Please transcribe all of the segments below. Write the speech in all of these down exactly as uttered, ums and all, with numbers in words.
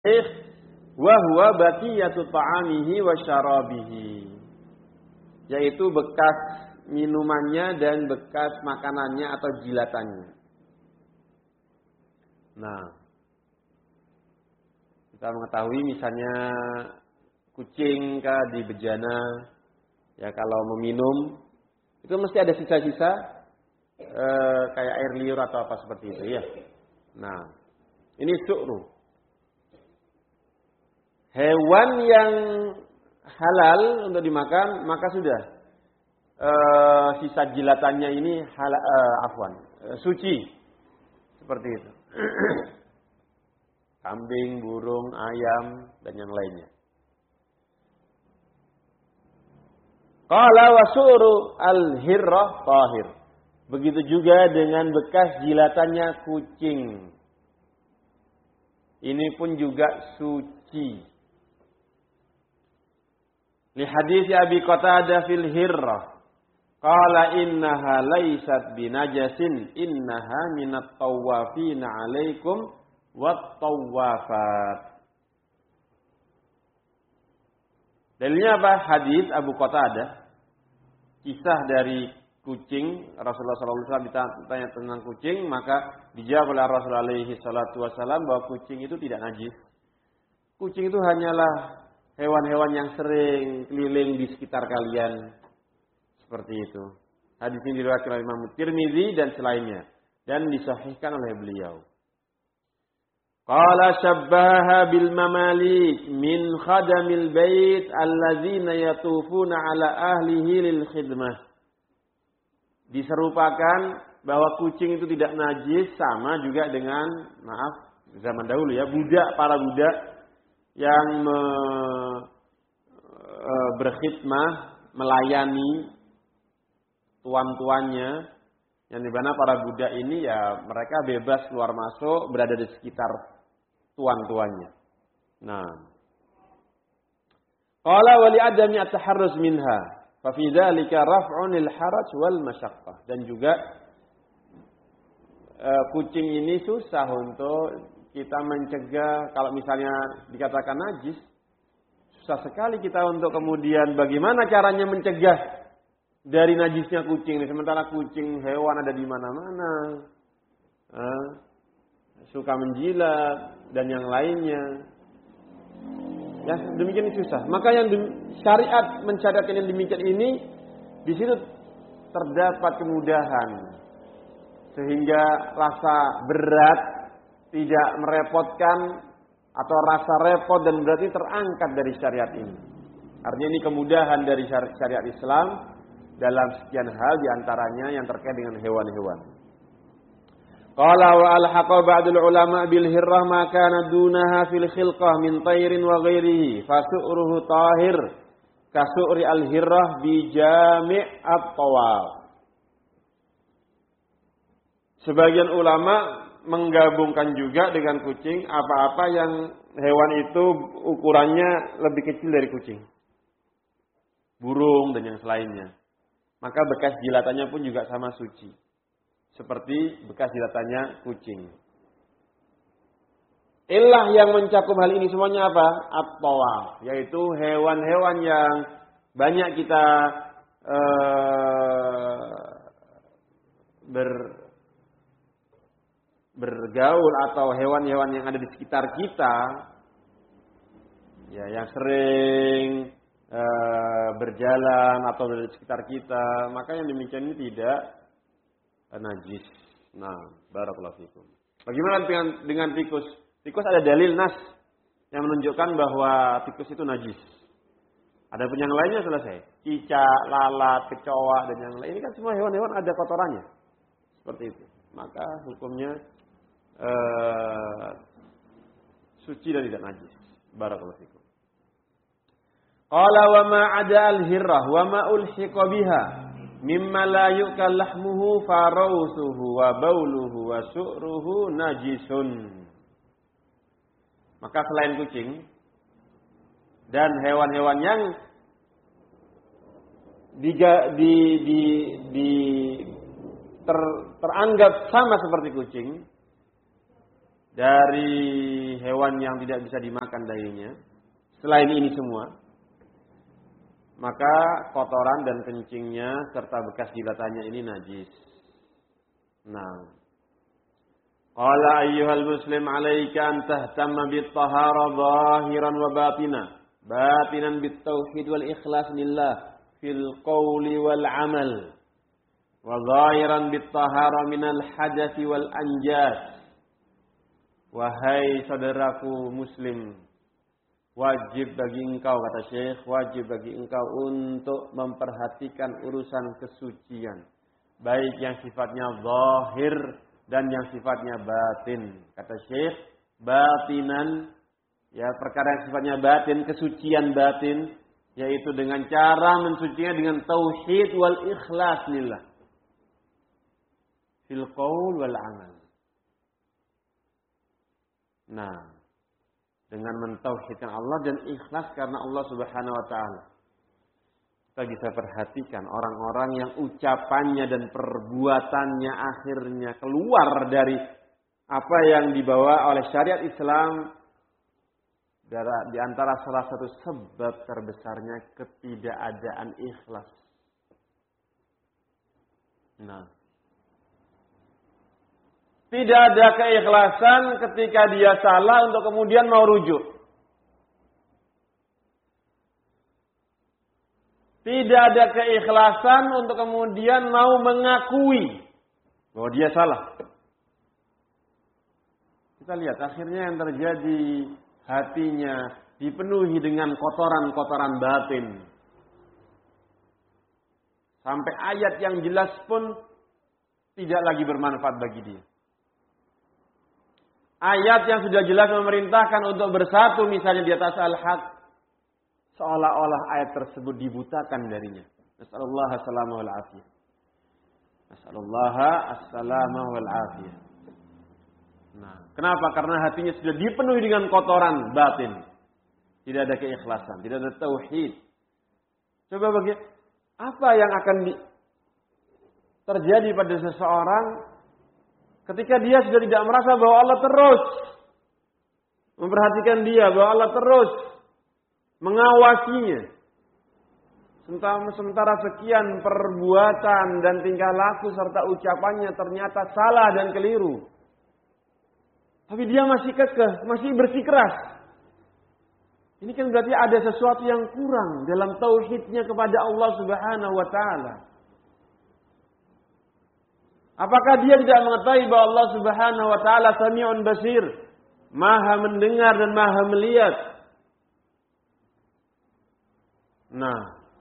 wa huwa baqiyatu ta'amihi wa syarabihi, yaitu bekas minumannya dan bekas makanannya atau jilatannya. Nah, kita mengetahui misalnya kucing kah di bejana, ya kalau meminum itu mesti ada sisa-sisa eh, kayak air liur atau apa seperti itu ya. Nah, ini su'ru. Hewan yang halal untuk dimakan, maka sudah eh, sisa jilatannya ini halal, eh, afwan, eh, suci seperti itu. Kambing, burung, ayam dan yang lainnya. Qala wa su'ru al-hirrah tahir. Begitu juga dengan bekas jilatannya kucing. Ini pun juga suci. Li hadis Abi Qatadah fil hirrah. Qala innaha laysat binajasin, innaha minat tawafina 'alaikum wat tawafat. Dalilnya apa? Hadis Abu Qatadah, kisah dari kucing. Rasulullah shallallahu alaihi wasallam ditanya tentang kucing, maka dijawab oleh Rasulullah alaihi salatu wasallam bahwa kucing itu tidak najis. Kucing itu hanyalah hewan-hewan yang sering keliling di sekitar kalian. Seperti itu. Hadis ini diriwayatkan oleh Imam Tirmizi dan selainnya, dan disahihkan oleh beliau. Qala syabbaha bil mamalik min khadamil bait alladzina yatufuna ala ahlihi lil khidmah. Diserupakan bahwa kucing itu tidak najis sama juga dengan, maaf, zaman dahulu ya, budak, para budak yang me, e, berkhidmah, melayani tuan-tuannya, yang dimana para budak ini ya mereka bebas keluar masuk, berada di sekitar tuan-tuannya. Nah, qala wa li adami at-taharruz minha fa fi dzalika raf'un lil haraj wal masyaqqah. Dan juga e, kucing ini susah untuk kita mencegah. Kalau misalnya dikatakan najis, susah sekali kita untuk kemudian bagaimana caranya mencegah dari najisnya kucing ini. Sementara kucing hewan ada di mana-mana, eh, suka menjilat dan yang lainnya. Ya, demikian susah. Maka yang syariat mencatatkan yang demikian ini, di situ terdapat kemudahan sehingga rasa berat tidak merepotkan, atau rasa repot dan berat ini terangkat dari syariat ini. Artinya ini kemudahan dari syariat Islam dalam sekian hal, diantaranya yang terkait dengan hewan-hewan. Qala wa alhaqa ba'dul ulama bil hirrah ma kana dunaha fil khilqah min tayrin wa ghairihi fasu'ruhu tahir kasu'ri al hirrah bi jami' at-tawaf. Sebagian ulama menggabungkan juga dengan kucing apa-apa yang hewan itu ukurannya lebih kecil dari kucing, burung dan yang selainnya. Maka bekas jilatannya pun juga sama suci, seperti bekas jilatannya kucing. Illah yang mencakup hal ini semuanya apa? At-tawaf, yaitu hewan-hewan yang banyak kita uh, ber, bergaul, atau hewan-hewan yang ada di sekitar kita, ya, yang sering E, berjalan atau di sekitar kita, maka yang demikian ini tidak e, najis. Nah, barakallahu fikum. Bagaimana dengan dengan tikus? Tikus ada dalil nas yang menunjukkan bahwa tikus itu najis. Ada pun yang lainnya selesai. Cicak, lalat, kecoa dan yang lain, ini kan semua hewan-hewan ada kotorannya. Seperti itu. Maka hukumnya e, suci dan tidak najis. Barakallahu fikum. Qala wa ma 'ada al-hirrah wa ma ulhiqa biha mimma la yu'kal lahmuhu farawsuhu wa bauluhu wa su'ruhu najisun. Maka selain kucing dan hewan-hewan yang di, di, di, di ter, teranggap sama seperti kucing, dari hewan yang tidak bisa dimakan dagingnya, selain ini semua, maka kotoran dan kencingnya serta bekas jilatannya ini najis. Nah, qala ayyuhal muslim 'alaika an tahtamma bit tahara zahiran wa batina, batinan bit tauhid wal ikhlas lillah fil qawli wal amal, wa zahiran bit tahara minal hadathi wal anjas. Wahai saudaraku muslim, wajib bagi engkau, kata Syekh, wajib bagi engkau untuk memperhatikan urusan kesucian, baik yang sifatnya zahir dan yang sifatnya batin. Kata Syekh, batinan, ya perkara yang sifatnya batin, kesucian batin, yaitu dengan cara mensucinya dengan tauhid wal ikhlas lillah fil qaul wal amal. Nah, dengan mentauhidkan Allah dan ikhlas karena Allah Subhanahu wa taala. Kita bisa perhatikan orang-orang yang ucapannya dan perbuatannya akhirnya keluar dari apa yang dibawa oleh syariat Islam, di antara salah satu sebab terbesarnya ketidakadaan ikhlas. Nah, tidak ada keikhlasan ketika dia salah untuk kemudian mau rujuk. Tidak ada keikhlasan untuk kemudian mau mengakui bahwa dia salah. Kita lihat akhirnya yang terjadi, hatinya dipenuhi dengan kotoran-kotoran batin. Sampai ayat yang jelas pun tidak lagi bermanfaat bagi dia. Ayat yang sudah jelas memerintahkan untuk bersatu misalnya di atas al-haq, seolah-olah ayat tersebut dibutakan darinya. Nasallallahu as-salama wal afiyah. Nasallallahu as-salama wal afiyah. Nah, kenapa? Karena hatinya sudah dipenuhi dengan kotoran batin. Tidak ada keikhlasan, tidak ada tauhid. Coba bagi apa yang akan di, terjadi pada seseorang ketika dia sudah tidak merasa bahwa Allah terus memperhatikan dia, bahwa Allah terus mengawasinya. Sementara sekian perbuatan dan tingkah laku serta ucapannya ternyata salah dan keliru. Tapi dia masih kekeh, masih bersikeras. Ini kan berarti ada sesuatu yang kurang dalam tauhidnya kepada Allah Subhanahu wa taala. Apakah dia tidak mengetahui bahwa Allah Subhanahu wa taala Sami'un Basir, Maha mendengar dan Maha melihat? Nah,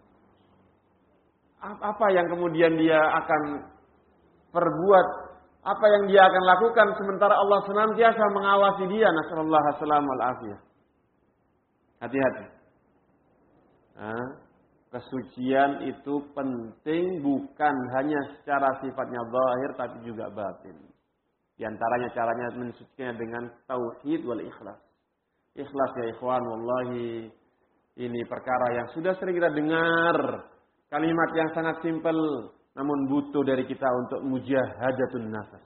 apa yang kemudian dia akan perbuat, apa yang dia akan lakukan sementara Allah senantiasa mengawasi dia? Nasallallahu as-salama wal afiyah. Hati-hati. Nah, kesucian itu penting bukan hanya secara sifatnya zahir tapi juga batin. Di antaranya caranya mensucikannya dengan tauhid wal ikhlas. Ikhlas ya ikhwan, wallahi ini perkara yang sudah sering kita dengar. Kalimat yang sangat simpel namun butuh dari kita untuk mujahadatun nafas.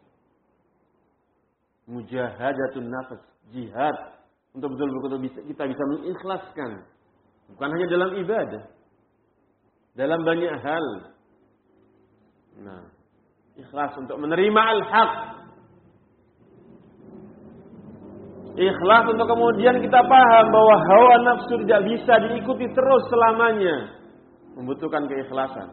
Mujahadatun nafas, jihad untuk betul-betul bisa, kita bisa mengikhlaskan. Bukan hanya dalam ibadah, dalam banyak hal. Nah, ikhlas untuk menerima al-haq. Ikhlas untuk kemudian kita paham bahwa hawa nafsu tidak bisa diikuti terus selamanya. Membutuhkan keikhlasan.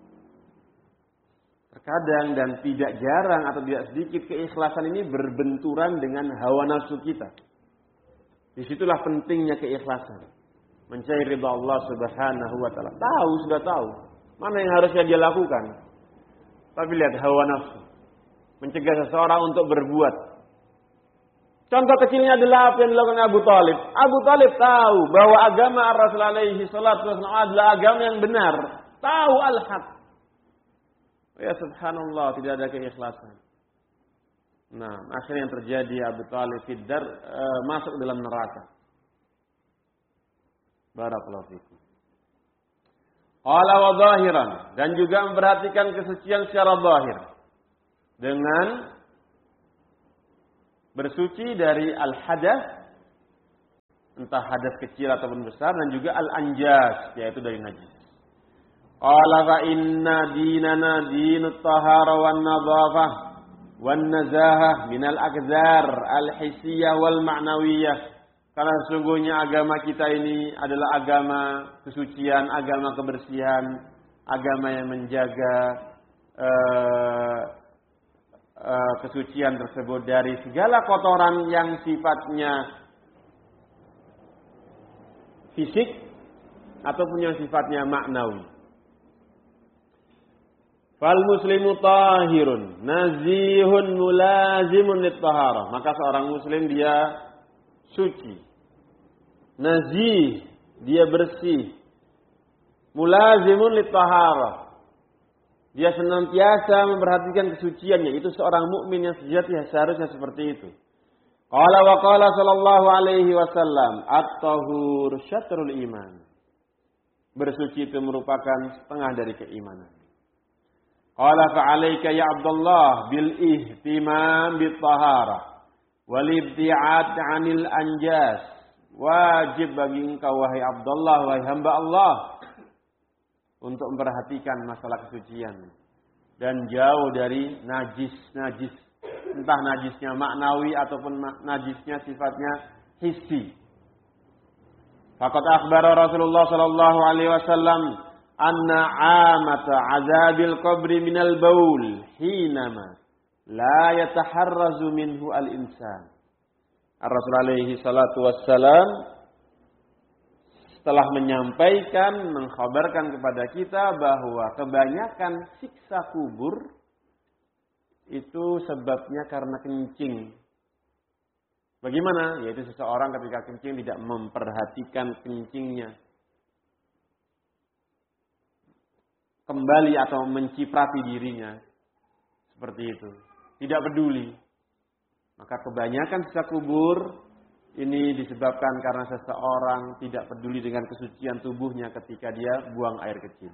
Terkadang dan tidak jarang atau tidak sedikit keikhlasan ini berbenturan dengan hawa nafsu kita. Disitulah pentingnya keikhlasan. Mencari ridha Allah Subhanahu wa taala. Tahu, sudah tahu mana yang harusnya dia lakukan. Tapi lihat hawa nafsu. Mencegah seseorang untuk berbuat. Contoh kecilnya adalah apa yang dilakukan Abu Talib. Abu Talib tahu bahwa agama Rasul alaihi salatu wasallam adalah agama yang benar. Tahu al-haq. Ya subhanallah, tidak ada keikhlasan. Nah, akhirnya yang terjadi Abu Talib fiddar e, masuk dalam neraka. Barakallahu fikum. Qala wa zahiran, dan juga memperhatikan kesucian secara zahir dengan bersuci dari al-hadath, entah hadas kecil ataupun besar, dan juga al-anjas, yaitu dari najis. Qala fa inna dinana dinut tahara wan nadhafah wan nazahah minal akzar al-hissiyah wal ma'nawiyah. Karena sesungguhnya agama kita ini adalah agama kesucian, agama kebersihan, agama yang menjaga uh, uh, kesucian tersebut dari segala kotoran yang sifatnya fisik ataupun yang sifatnya maknawi. Fal muslimu tahirun nazihun mulazimun lit-taharah. Maka seorang muslim dia suci, nazih, dia bersih, mulazimun lit-taharah, dia senantiasa memperhatikan kesuciannya. Itu seorang mukmin yang sejati seharusnya seperti itu. Qala wa qala sallallahu alaihi wasallam, at-tahur syatrul iman. Bersuci itu merupakan setengah dari keimanan. Qala fa alayka ya Abdullah bil ihtimam bit taharah wal ibti'ad 'anil anjas. Wajib bagi engkau wahai Abdullah, wahai hamba Allah, untuk memperhatikan masalah kesucian dan jauh dari najis-najis. Entah najisnya maknawi ataupun najisnya sifatnya hissi. Faqad akhbara Rasulullah sallallahu alaihi wasallam anna amata azabil qabri minal baul hinama la yataharrazu minhu al-insan. Ar-Rasul alaihi salatu wassalam setelah menyampaikan, mengkhabarkan kepada kita bahwa kebanyakan siksa kubur itu sebabnya karena kencing. Bagaimana? Yaitu seseorang ketika kencing tidak memperhatikan kencingnya. Kembali atau menciprati dirinya. Seperti itu. Tidak peduli. Maka kebanyakan siksa kubur ini disebabkan karena seseorang tidak peduli dengan kesucian tubuhnya ketika dia buang air kecil.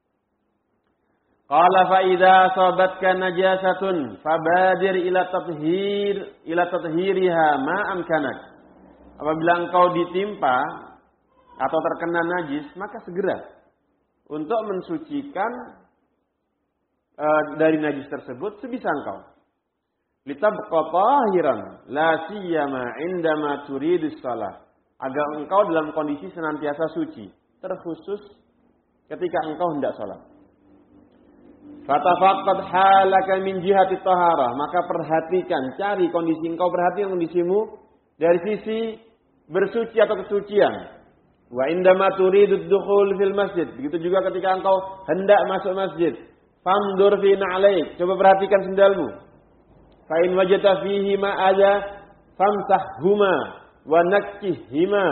Qala fa idza sabatka najasatun fabadir ila tathhir ila tathhiriha ma amkanak. Apabila engkau ditimpa atau terkena najis, maka segera untuk mensucikan uh, dari najis tersebut sebisa engkau. Litabqa tahiran la siyama indama turidus shalah. Agar engkau dalam kondisi senantiasa suci, terkhusus ketika engkau hendak salat. Fatafaqqad halaka min jihati taharah, maka perhatikan, cari kondisi engkau, perhatikan kondisimu dari sisi bersuci atau kesucian. Wa indama turidud dukhul fil masjid, begitu juga ketika engkau hendak masuk masjid. Famdur fi na'alaik, coba perhatikan sendalmu. Fa in wajadta fihi ma adza famsahhuma wa nakkihima.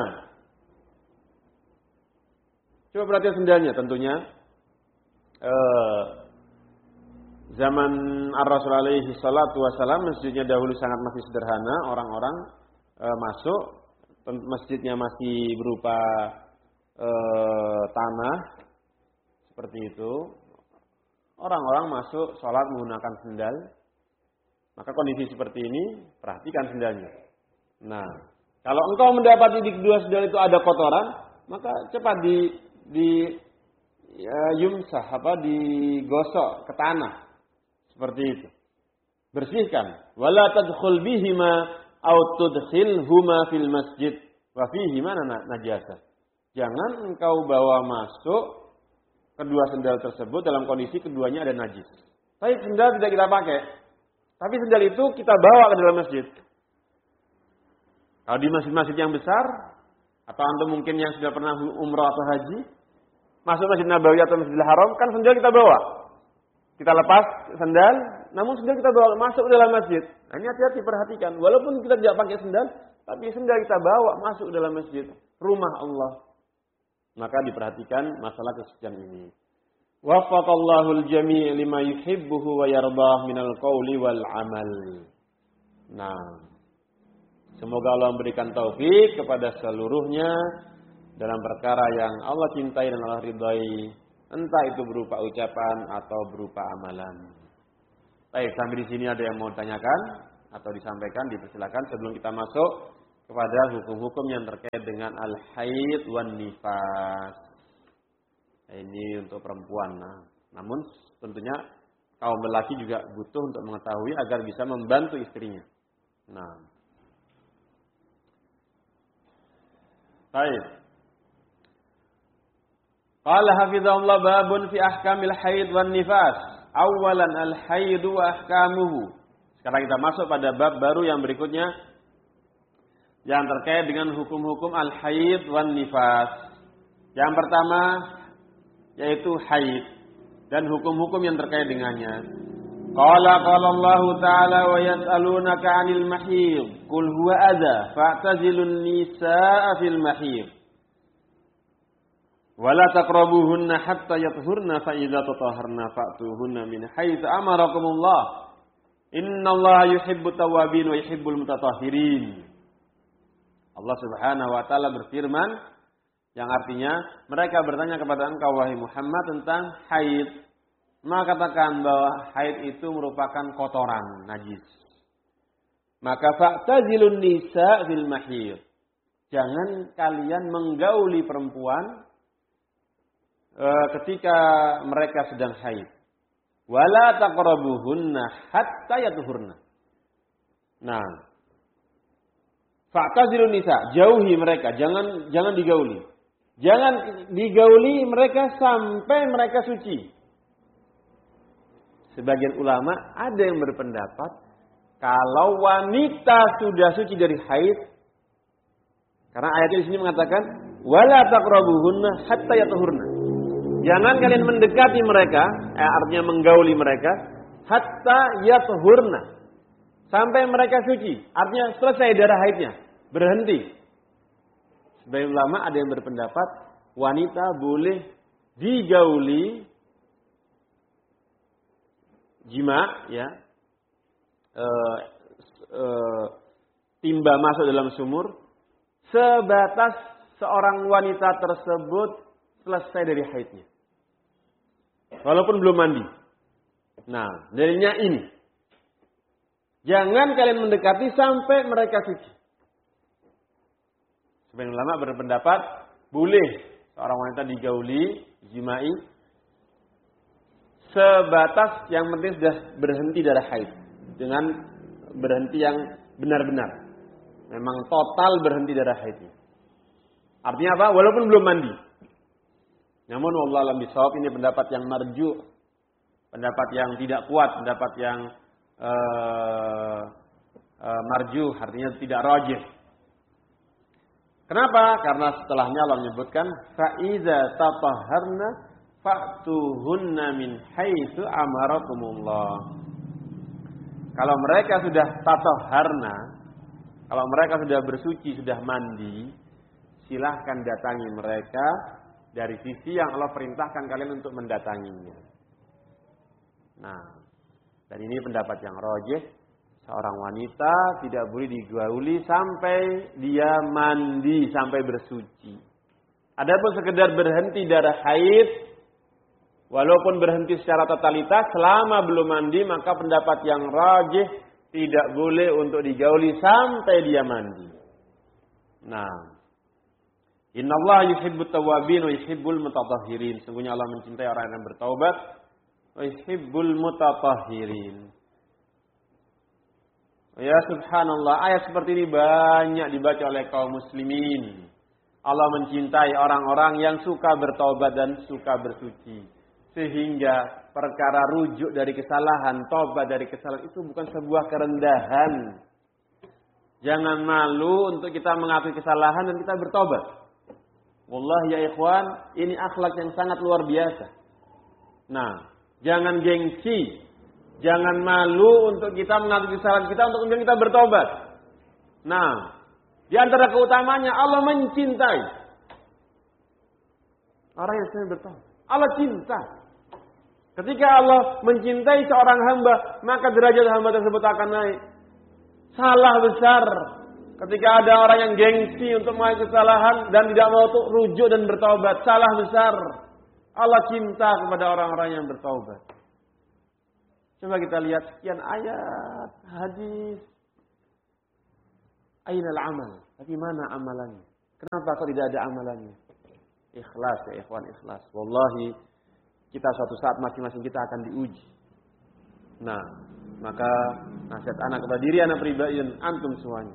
Coba perhatikan sendalnya, tentunya eh zaman Ar-Rasul alaihi salatu wasalam, masjidnya dahulu sangat masih sederhana. Orang-orang e, masuk, masjidnya masih berupa e, tanah, seperti itu. Orang-orang masuk sholat menggunakan sendal. Maka kondisi seperti ini, perhatikan sendalnya. Nah, kalau engkau mendapati di kedua sendal itu ada kotoran, maka cepat di, di ya, yumsah, apa, digosok ke tanah. Seperti itu. Bersihkan. Wala tadkhul bihima aw tudkhilhuma fil masjid wa fihima najasah. Jangan engkau bawa masuk kedua sendal tersebut dalam kondisi keduanya ada najis. Tapi sendal tidak kita pakai. Tapi sendal itu kita bawa ke dalam masjid. Kalau di masjid-masjid yang besar, atau antum mungkin yang sudah pernah umrah atau haji, masuk Masjid Nabawi atau Masjidil Haram, kan sendal kita bawa. Kita lepas sendal, namun sendal kita bawa masuk ke dalam masjid. Nah, ini hati-hati perhatikan. Walaupun kita tidak pakai sendal, tapi sendal kita bawa masuk ke dalam masjid, rumah Allah. Maka diperhatikan masalah kesucian ini. Waffaqallahu al-jami' lima yuhibbuhu wa yardah minal qawli wal amal. Nah, semoga Allah memberikan taufik kepada seluruhnya dalam perkara yang Allah cintai dan Allah ridai, entah itu berupa ucapan atau berupa amalan. Baik, sampai di sini ada yang mau tanyakan? atau disampaikan, dipersilakan sebelum kita masuk kepada hukum-hukum yang terkait dengan al-haid wan nifas. Ini untuk perempuan. Nah, namun tentunya kaum lelaki juga butuh untuk mengetahui agar bisa membantu istrinya. Nah, baik. Qala hafizahullah babun fi ahkamil haid wan nifas. Awalan al-haid wa ahkamuhu. Sekarang kita masuk pada bab baru yang berikutnya yang terkait dengan hukum-hukum al-haid wan nifas. Yang pertama yaitu haid dan hukum-hukum yang terkait dengannya. Qala qala Allah Ta'ala wa yas'alunaka 'anil mahid qul huwa adza fa'tazilun nisaa fil mahid wa la taqrabuhunna hatta yathurna fa idza tatahharna fa'tuhunna min haitsu amarakumullah innallaha yuhibbut tawwabin wa yuhibbul mutatahhirin. Allah Subhanahu wa taala berfirman yang artinya mereka bertanya kepada engkau wahai Muhammad tentang haid. Maka katakan bahwa haid itu merupakan kotoran, najis. Maka fa'tazilun nisa fil mahid. Jangan kalian menggauli perempuan e, ketika mereka sedang haid. Wala taqrabuhunna hatta yatuhurna. Nah, fa'tazilun nisa, jauhi mereka, jangan jangan digauli. Jangan digauli mereka sampai mereka suci. Sebagian ulama ada yang berpendapat kalau wanita sudah suci dari haid, karena ayat di sini mengatakan wala taqrabuhunna hatta yatuhurna. Jangan kalian mendekati mereka, eh, artinya menggauli mereka hatta yatuhurna. Sampai mereka suci, artinya selesai darah haidnya, berhenti. Sebagian ulama ada yang berpendapat wanita boleh digauli jima, ya, e, e, timba masuk dalam sumur, sebatas seorang wanita tersebut selesai dari haidnya, walaupun belum mandi. Nah, dalilnya ini, jangan kalian mendekati sampai mereka suci. Sebagian ulama berpendapat boleh seorang wanita digauli, jimai, sebatas yang penting sudah berhenti darah haid. Dengan berhenti yang benar-benar. Memang total berhenti darah haidnya. Artinya apa? Walaupun belum mandi. Namun wallahu a'lam bishawab, ini pendapat yang marju, pendapat yang tidak kuat, pendapat yang uh, uh, marju, artinya tidak rajih. Kenapa? Karena setelahnya Allah menyebutkan fa'iza tatahharna fa'tuhunna min haitsu amarakumullah. Kalau mereka sudah tatahharna, kalau mereka sudah bersuci, sudah mandi, silahkan datangi mereka dari sisi yang Allah perintahkan kalian untuk mendatanginya. Nah, dan ini pendapat yang rajih. Seorang wanita tidak boleh digauli sampai dia mandi, sampai bersuci. Adapun sekedar berhenti darah haid, walaupun berhenti secara totalitas, selama belum mandi, maka pendapat yang rajih tidak boleh untuk digauli sampai dia mandi. Nah, innallaha yuhibbut tawwabin wa yuhibbul mutatahhirin. Sungguhnya Allah mencintai orang yang bertaubat, wa yuhibbul mutatahhirin. Ya subhanallah, ayat seperti ini banyak dibaca oleh kaum muslimin. Allah mencintai orang-orang yang suka bertaubat dan suka bersuci. Sehingga perkara rujuk dari kesalahan, taubat dari kesalahan itu bukan sebuah kerendahan. Jangan malu untuk kita mengakui kesalahan dan kita bertaubat. Wallahi ya ikhwan, ini akhlak yang sangat luar biasa. Nah, jangan gengsi. Jangan malu untuk kita mengakui kesalahan kita untuk kemudian kita bertobat. Nah, di antara keutamanya Allah mencintai orang yang sedang bertobat. Allah cinta. Ketika Allah mencintai seorang hamba, maka derajat hamba tersebut akan naik. Salah besar ketika ada orang yang gengsi untuk mengakui kesalahan dan tidak mau untuk rujuk dan bertobat. Salah besar. Allah cinta kepada orang-orang yang bertobat. Coba kita lihat sekian ayat, hadis Ainal amal? Tapi mana amalannya? Kenapa kok tidak ada amalannya? Ikhlas ya ikhwan, ikhlas. Wallahi kita suatu saat masing-masing kita akan diuji. Nah, maka nasihat anak kepada diri anak pribadi dan antum semuanya.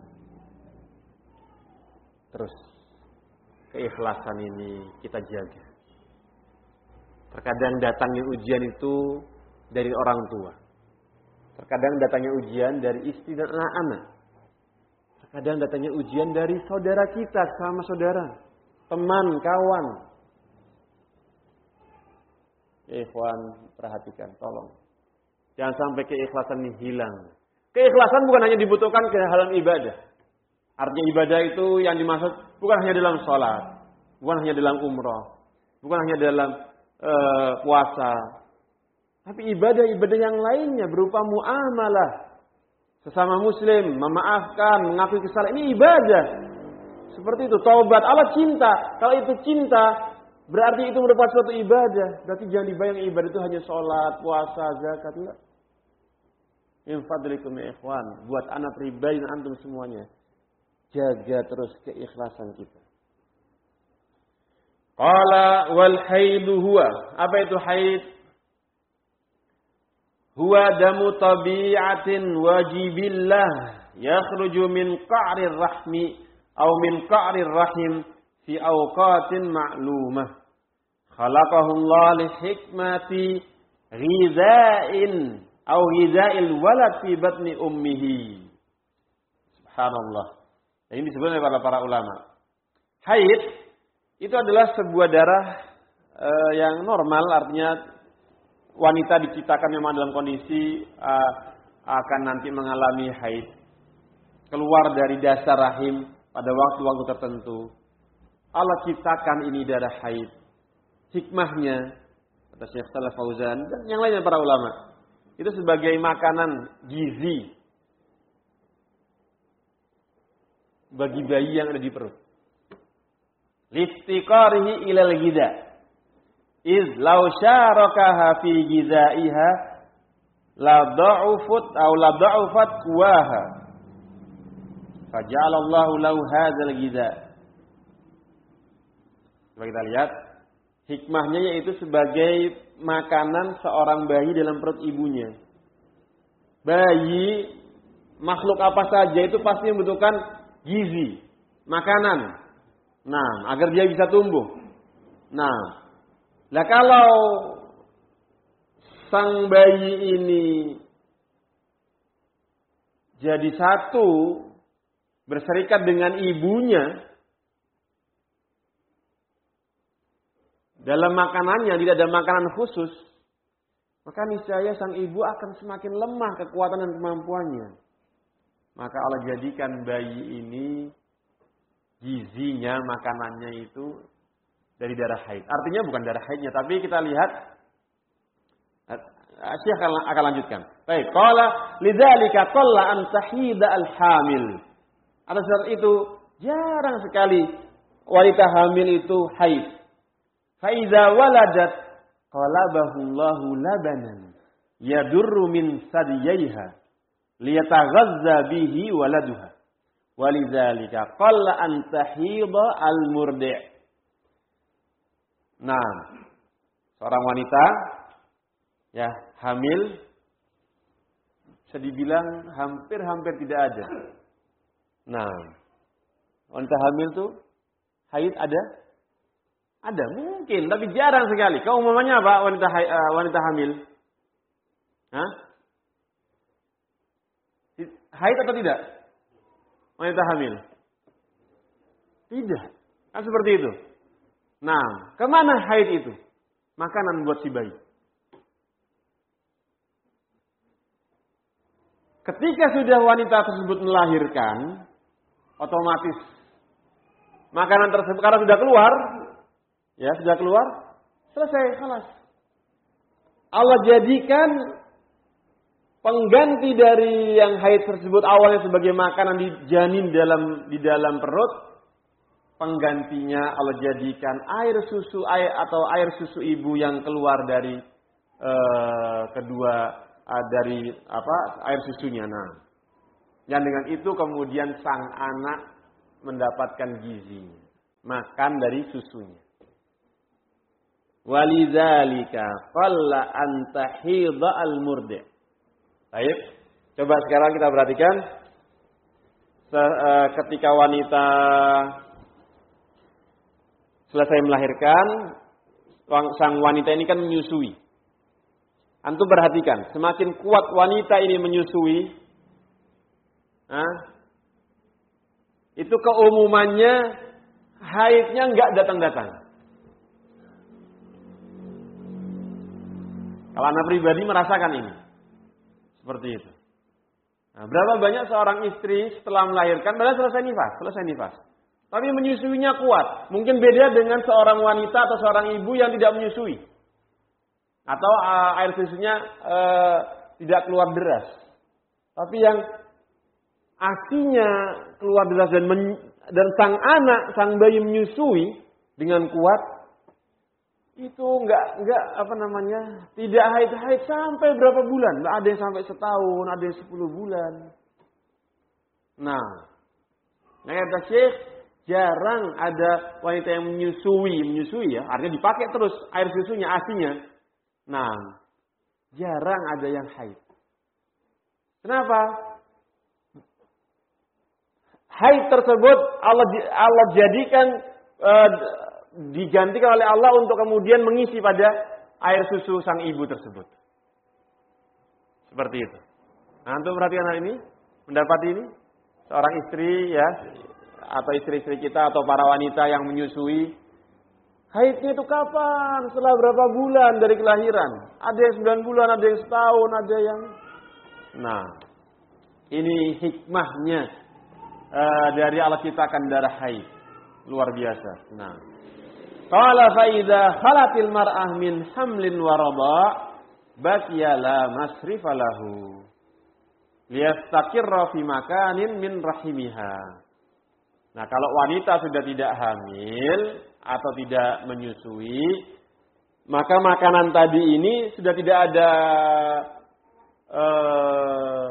Terus keikhlasan ini kita jaga. Terkadang datangnya ujian itu dari orang tua. Terkadang datangnya ujian dari istri dan anak-anak. Terkadang datangnya ujian dari saudara kita sama saudara, teman, kawan. Ya, ikhwan, perhatikan, tolong. Jangan sampai keikhlasan ini hilang. Keikhlasan bukan hanya dibutuhkan ke dalam ibadah. Artinya ibadah itu yang dimaksud bukan hanya dalam sholat, bukan hanya dalam umroh, bukan hanya dalam uh, puasa. Tapi ibadah-ibadah yang lainnya berupa muamalah. Sesama muslim, memaafkan, mengakui kesalahan. Ini ibadah. Seperti itu, taubat. Allah cinta. Kalau itu cinta, berarti itu merupakan suatu ibadah. Berarti jangan dibayang ibadah itu hanya sholat, puasa, zakat. Enggak. Infadlikum ya ikhwan. Buat anak pribadi dan antum semuanya. Jaga terus keikhlasan kita. Qala wal haidu huwa. Apa itu haid? Huwa damu tabi'atin wajibillah yakhruju min qa'rir rahmi aw min qa'rir rahim fi awqatin ma'lumah. Khalaqahu Allah li hikmati ghidha'in aw ghidha'il walad fi batni ummihi. Subhanallah. Ini disebut oleh para para ulama. Haid itu adalah sebuah darah uh, yang normal, artinya wanita diciptakan memang dalam kondisi uh, akan nanti mengalami haid. Keluar dari dasar rahim pada waktu-waktu tertentu. Allah ciptakan ini darah haid. Hikmahnya, kata Syekh Shalih Fauzan dan yang lainnya para ulama, itu sebagai makanan gizi bagi bayi yang ada di perut. Listiqarihi ilal ghidha. Iz law syarakaha fi ghidaiha la da'ufat aw la da'ufat quwaha. Faja'ala Allahu lahu hadzal ghidha. Coba kita lihat hikmahnya, yaitu sebagai makanan seorang bayi dalam perut ibunya. Bayi makhluk apa saja itu pasti membutuhkan gizi, makanan. Nah, agar dia bisa tumbuh. Nah, lah kalau sang bayi ini jadi satu, berserikat dengan ibunya dalam makanannya, tidak ada makanan khusus, maka niscaya sang ibu akan semakin lemah kekuatan dan kemampuannya. Maka Allah jadikan bayi ini gizinya, makanannya itu dari darah haid. Artinya bukan darah haidnya, tapi kita lihat Syekh akan, akan lanjutkan. Baik, qala lidzalika qalla an tahida al-hamil. Atas sebab itu jarang sekali wanita hamil itu haid. Fa idza waladat qalabahu Allahu labanan yadurru min sadiyaiha liyataghazza bihi waladuha. Walidzalika qalla an tahida al-murdi'. Nah, seorang wanita ya hamil bisa dibilang hampir-hampir tidak ada. Nah, wanita hamil tuh haid ada? Ada mungkin, tapi jarang sekali. Keumumannya apa wanita uh, wanita hamil? Hah? Haid atau tidak? Wanita hamil? Tidak. Kan seperti itu. Nah, kemana haid itu? Makanan buat si bayi. Ketika sudah wanita tersebut melahirkan, otomatis makanan tersebut karena sudah keluar, ya sudah keluar, selesai, kelas. Allah jadikan pengganti dari yang haid tersebut awalnya sebagai makanan di janin dalam di dalam perut. Penggantinya Allah jadikan air susu air atau air susu ibu yang keluar dari uh, kedua uh, dari apa air susunya. Nah, yang dengan itu kemudian sang anak mendapatkan gizinya, makan dari susunya. Walidzalika qalla an tahidha al-murdi'. Baik, coba sekarang kita perhatikan ketika wanita selesai melahirkan, sang wanita ini kan menyusui. Antum perhatikan, semakin kuat wanita ini menyusui, nah, itu keumumannya haidnya enggak datang-datang. Kalau anak pribadi merasakan ini, seperti itu. Nah, berapa banyak seorang istri setelah melahirkan, padahal selesai nifas, selesai nifas. Tapi menyusuinya kuat. Mungkin beda dengan seorang wanita atau seorang ibu yang tidak menyusui. Atau uh, air susunya uh, tidak keluar deras. Tapi yang asinya keluar deras dan, men- dan sang anak, sang bayi menyusui dengan kuat, itu enggak, enggak apa namanya, tidak haid-haid sampai berapa bulan. Ada yang sampai setahun, ada yang sepuluh bulan. Nah, nah kata Syekh, jarang ada wanita yang menyusui, menyusui ya, artinya dipakai terus air susunya, asinya. Nah, jarang ada yang haid. Kenapa? Haid tersebut Allah Allah jadikan uh, digantikan oleh Allah untuk kemudian mengisi pada air susu sang ibu tersebut. Seperti itu. Nah, untuk perhatikan hal ini, mendapati ini, seorang istri ya, atau istri-istri kita atau para wanita yang menyusui, haidnya itu kapan? Setelah berapa bulan dari kelahiran? Ada yang sembilan bulan, ada yang setahun, ada yang... Nah, ini hikmahnya uh, dari Allah ciptakan darah haid. Luar biasa. Nah, qala fa idza khalatil mar'ah min hamlin wa radha' baqiya la masrifa lahu liyastaqirra fi makanin min rahimiha. Nah, kalau wanita sudah tidak hamil atau tidak menyusui, maka makanan tadi ini sudah tidak ada eh,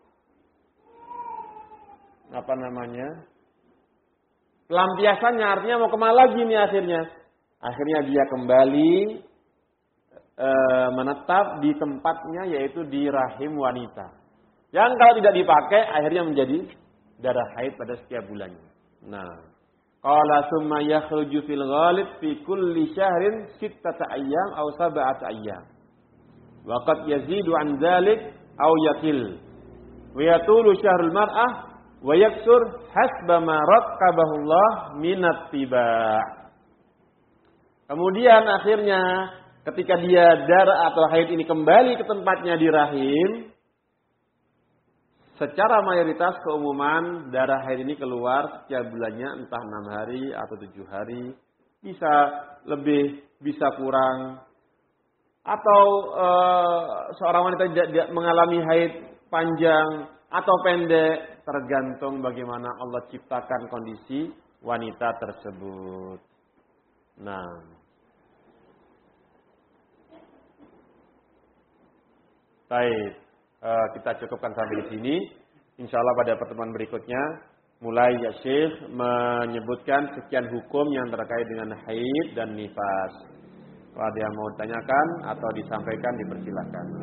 apa namanya, pelampiasannya, artinya mau kemana lagi nih akhirnya? Akhirnya dia kembali eh, menetap di tempatnya, yaitu di rahim wanita. Yang kalau tidak dipakai akhirnya menjadi darah haid pada setiap bulannya. Nah, qala summa yakhruju fil ghalib fi kulli syahrin sittata ayyam aw sab'ata ayyam. Wa qad yazidu an dzalik aw yaqil. Wa yatulu syahrul mar'ah wa yaksur hasba ma raqqabahu Allah minat tiba'. Kemudian akhirnya ketika dia darah atau haid ini kembali ke tempatnya di rahim, secara mayoritas keumuman darah haid ini keluar setiap bulannya, entah enam hari atau tujuh hari, bisa lebih, bisa kurang, atau e, seorang wanita tidak mengalami haid panjang atau pendek, tergantung bagaimana Allah ciptakan kondisi wanita tersebut. Nah, baik. Uh, kita cukupkan sampai di sini. Insya Allah pada pertemuan berikutnya mulai ya Syekh menyebutkan sekian hukum yang terkait dengan haid dan nifas. Kalau ada yang mau ditanyakan atau disampaikan, dipersilakan.